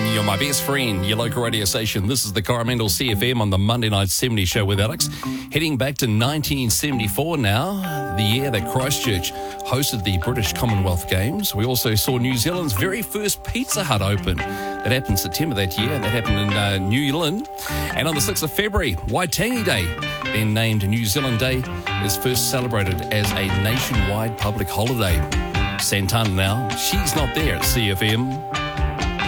and you're my best friend, your local radio station. This is the Coromandel CFM on the Monday Night 70 show with Alex. Heading back to 1974 now, the year that Christchurch hosted the British Commonwealth Games. We also saw New Zealand's very first Pizza Hut open. That happened September that year, and that happened in New Zealand. And on the 6th of February, Waitangi Day, then named New Zealand Day, is first celebrated as a nationwide public holiday. Santana now, she's not there at CFM.